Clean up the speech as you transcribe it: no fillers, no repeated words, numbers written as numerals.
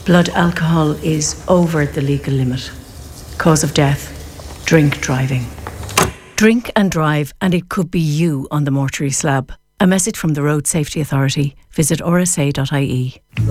Blood alcohol is over the legal limit. Cause of death, drink driving. Drink and drive, and it could be you on the mortuary slab. A message from the Road Safety Authority. Visit rsa.ie.